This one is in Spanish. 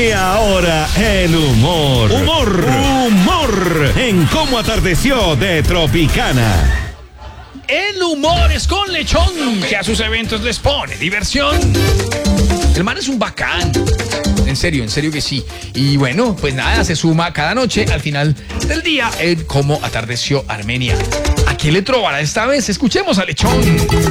Y ahora el humor. Humor en Cómo Atardeció de Tropicana. El humor es con Lechón, que a sus eventos les pone diversión. El man es un bacán. En serio que sí. Y bueno, pues nada, se suma cada noche al final del día el Cómo Atardeció Armenia. ¿A quién le trobará esta vez? Escuchemos a Lechón.